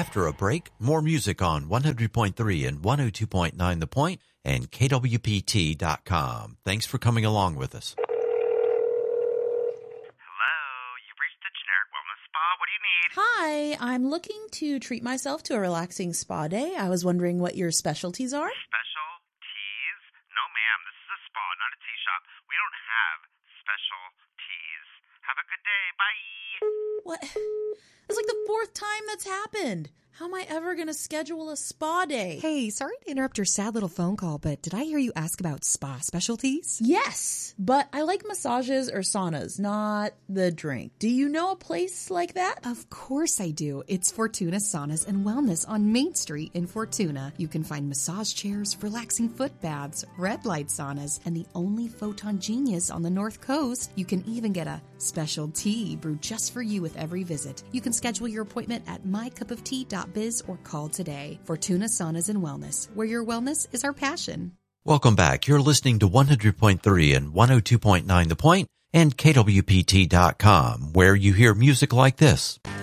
After a break, more music on 100.3 and 102.9 The Point and KWPT.com. Thanks for coming along with us. Hello, you've reached the Generic Wellness Spa. What do you need? Hi, I'm looking to treat myself to a relaxing spa day. I was wondering what your specialties are. Special teas? No, ma'am. This is a spa, not a tea shop. We don't have special teas. Have a good day. Bye. What? It's like the fourth time that's happened. How am I ever going to schedule a spa day? Hey, sorry to interrupt your sad little phone call, but did I hear you ask about spa specialties? Yes, but I like massages or saunas, not the drink. Do you know a place like that? Of course I do. It's Fortuna Saunas and Wellness on Main Street in Fortuna. You can find massage chairs, relaxing foot baths, red light saunas, and the only Photon Genius on the North Coast. You can even get a special tea brewed just for you with every visit. You can schedule your appointment at mycupoftea.biz or call today. Fortuna Saunas and Wellness, where your wellness is our passion. Welcome back. You're listening to 100.3 and 102.9 The Point and KWPT.com, where you hear music like this.